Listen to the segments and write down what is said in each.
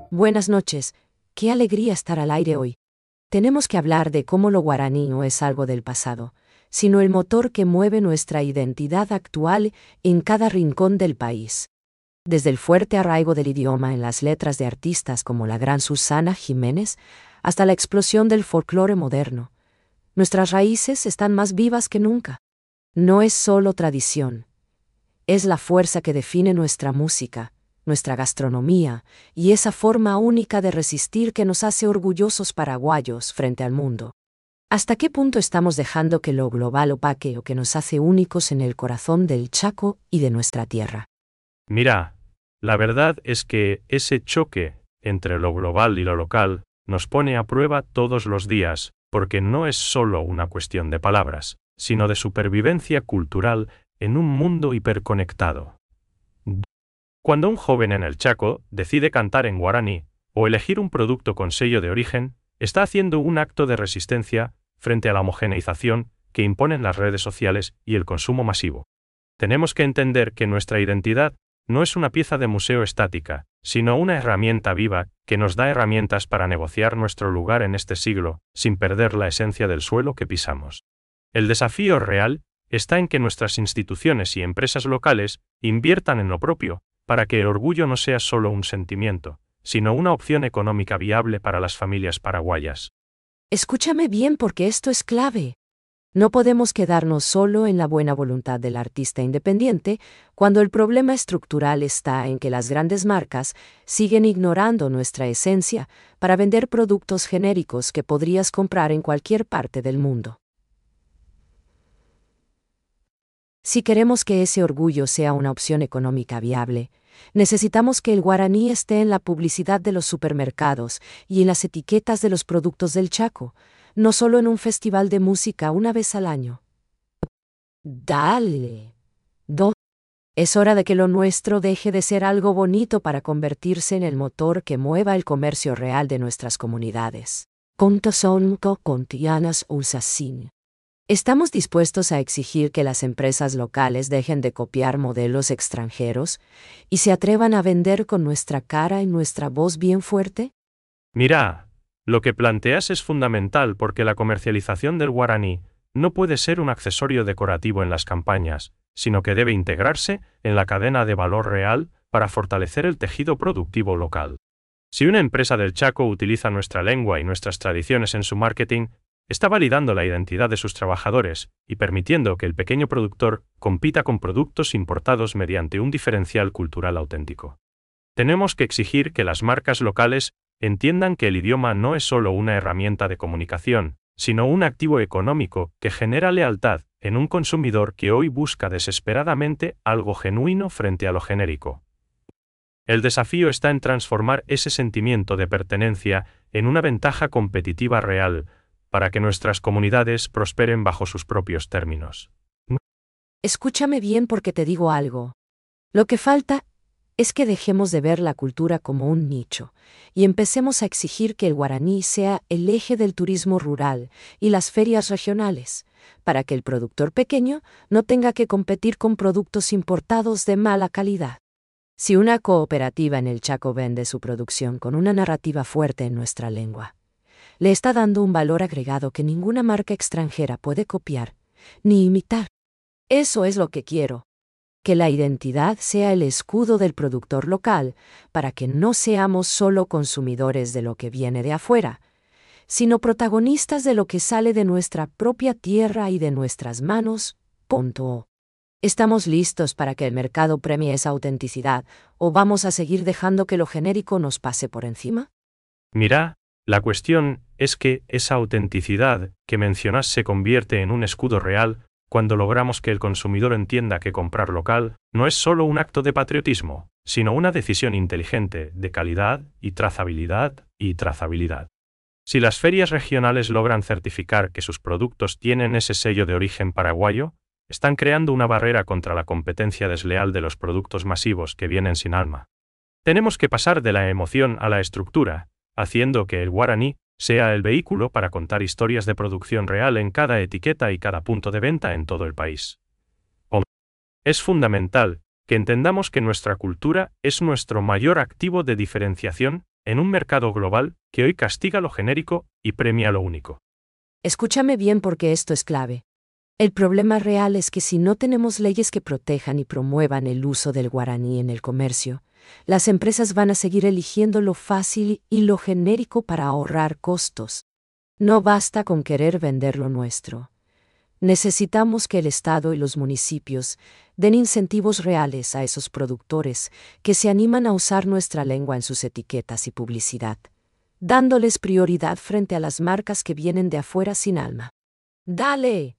Buenas noches, qué alegría estar al aire hoy. Tenemos que hablar de cómo lo guaraní no es algo del pasado, sino el motor que mueve nuestra identidad actual en cada rincón del país. Desde el fuerte arraigo del idioma en las letras de artistas como la gran Susana Jiménez, hasta la explosión del folclore moderno. Nuestras raíces están más vivas que nunca. No es solo tradición. Es la fuerza que define nuestra música, nuestra gastronomía y esa forma única de resistir que nos hace orgullosos paraguayos frente al mundo. ¿Hasta qué punto estamos dejando que lo global opaque o que nos hace únicos en el corazón del Chaco y de nuestra tierra? Mira, la verdad es que ese choque entre lo global y lo local nos pone a prueba todos los días, porque no es solo una cuestión de palabras, sino de supervivencia cultural en un mundo hiperconectado. Cuando un joven en el Chaco decide cantar en guaraní o elegir un producto con sello de origen, está haciendo un acto de resistencia frente a la homogeneización que imponen las redes sociales y el consumo masivo. Tenemos que entender que nuestra identidad no es una pieza de museo estática, sino una herramienta viva que nos da herramientas para negociar nuestro lugar en este siglo, sin perder la esencia del suelo que pisamos. El desafío real está en que nuestras instituciones y empresas locales inviertan en lo propio, para que el orgullo no sea solo un sentimiento, sino una opción económica viable para las familias paraguayas. Escúchame bien porque esto es clave. No podemos quedarnos solo en la buena voluntad del artista independiente cuando el problema estructural está en que las grandes marcas siguen ignorando nuestra esencia para vender productos genéricos que podrías comprar en cualquier parte del mundo. Si queremos que ese orgullo sea una opción económica viable, necesitamos que el guaraní esté en la publicidad de los supermercados y en las etiquetas de los productos del Chaco, no solo en un festival de música una vez al año. Dale. Es hora de que lo nuestro deje de ser algo bonito para convertirse en el motor que mueva el comercio real de nuestras comunidades. ¿Estamos dispuestos a exigir que las empresas locales dejen de copiar modelos extranjeros y se atrevan a vender con nuestra cara y nuestra voz bien fuerte? Mira, lo que planteas es fundamental porque la comercialización del guaraní no puede ser un accesorio decorativo en las campañas, sino que debe integrarse en la cadena de valor real para fortalecer el tejido productivo local. Si una empresa del Chaco utiliza nuestra lengua y nuestras tradiciones en su marketing, está validando la identidad de sus trabajadores y permitiendo que el pequeño productor compita con productos importados mediante un diferencial cultural auténtico. Tenemos que exigir que las marcas locales entiendan que el idioma no es solo una herramienta de comunicación, sino un activo económico que genera lealtad en un consumidor que hoy busca desesperadamente algo genuino frente a lo genérico. El desafío está en transformar ese sentimiento de pertenencia en una ventaja competitiva real, para que nuestras comunidades prosperen bajo sus propios términos. Escúchame bien porque te digo algo. Lo que falta es que dejemos de ver la cultura como un nicho y empecemos a exigir que el guaraní sea el eje del turismo rural y las ferias regionales, para que el productor pequeño no tenga que competir con productos importados de mala calidad. Si una cooperativa en el Chaco vende su producción con una narrativa fuerte en nuestra lengua, le está dando un valor agregado que ninguna marca extranjera puede copiar ni imitar. Eso es lo que quiero. Que la identidad sea el escudo del productor local, para que no seamos solo consumidores de lo que viene de afuera, sino protagonistas de lo que sale de nuestra propia tierra y de nuestras manos. ¿Estamos listos para que el mercado premie esa autenticidad o vamos a seguir dejando que lo genérico nos pase por encima? Mira, la cuestión es que esa autenticidad que mencionas se convierte en un escudo real cuando logramos que el consumidor entienda que comprar local no es solo un acto de patriotismo, sino una decisión inteligente de calidad y trazabilidad. Si las ferias regionales logran certificar que sus productos tienen ese sello de origen paraguayo, están creando una barrera contra la competencia desleal de los productos masivos que vienen sin alma. Tenemos que pasar de la emoción a la estructura, haciendo que el guaraní sea el vehículo para contar historias de producción real en cada etiqueta y cada punto de venta en todo el país. Es fundamental que entendamos que nuestra cultura es nuestro mayor activo de diferenciación en un mercado global que hoy castiga lo genérico y premia lo único. Escúchame bien porque esto es clave. El problema real es que si no tenemos leyes que protejan y promuevan el uso del guaraní en el comercio, las empresas van a seguir eligiendo lo fácil y lo genérico para ahorrar costos. No basta con querer vender lo nuestro. Necesitamos que el Estado y los municipios den incentivos reales a esos productores que se animan a usar nuestra lengua en sus etiquetas y publicidad, dándoles prioridad frente a las marcas que vienen de afuera sin alma. ¡Dale!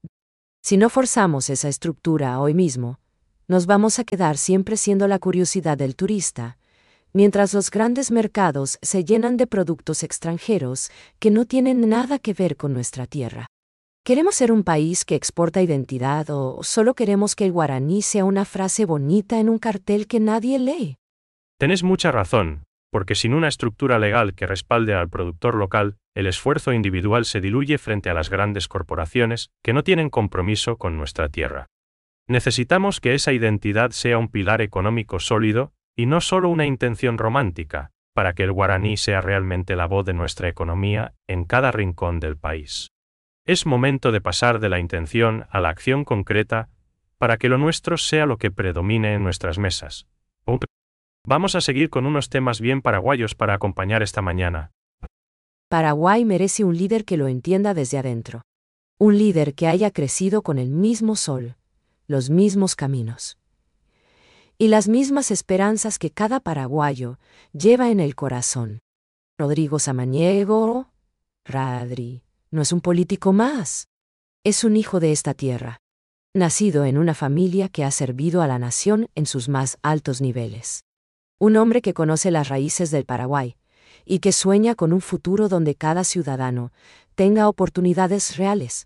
Si no forzamos esa estructura hoy mismo, nos vamos a quedar siempre siendo la curiosidad del turista, mientras los grandes mercados se llenan de productos extranjeros que no tienen nada que ver con nuestra tierra. ¿Queremos ser un país que exporta identidad o solo queremos que el guaraní sea una frase bonita en un cartel que nadie lee? Tenés mucha razón, porque sin una estructura legal que respalde al productor local, el esfuerzo individual se diluye frente a las grandes corporaciones que no tienen compromiso con nuestra tierra. Necesitamos que esa identidad sea un pilar económico sólido y no solo una intención romántica, para que el guaraní sea realmente la voz de nuestra economía en cada rincón del país. Es momento de pasar de la intención a la acción concreta para que lo nuestro sea lo que predomine en nuestras mesas. Vamos a seguir con unos temas bien paraguayos para acompañar esta mañana. Paraguay merece un líder que lo entienda desde adentro. Un líder que haya crecido con el mismo sol, los mismos caminos y las mismas esperanzas que cada paraguayo lleva en el corazón. Rodrigo Samaniego, Radri, no es un político más. Es un hijo de esta tierra, nacido en una familia que ha servido a la nación en sus más altos niveles. Un hombre que conoce las raíces del Paraguay y que sueña con un futuro donde cada ciudadano tenga oportunidades reales.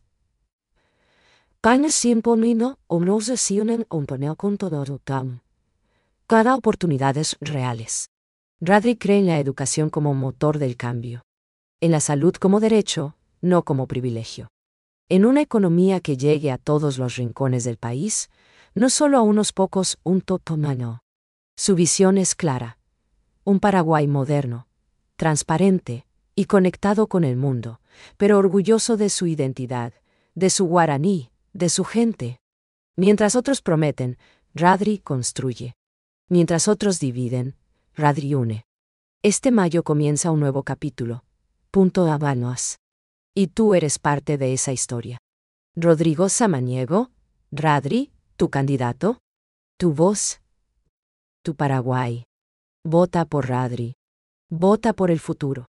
Cada oportunidades reales. Radri cree en la educación como motor del cambio. En la salud como derecho, no como privilegio. En una economía que llegue a todos los rincones del país, no solo a unos pocos, un totomano. Su visión es clara. Un Paraguay moderno, transparente y conectado con el mundo, pero orgulloso de su identidad, de su guaraní, de su gente. Mientras otros prometen, Radri construye. Mientras otros dividen, Radri une. Este mayo comienza un nuevo capítulo. Punto Habanos. Y tú eres parte de esa historia. Rodrigo Samaniego, Radri, tu candidato, tu voz, tu Paraguay. Vota por Radri. Vota por el futuro.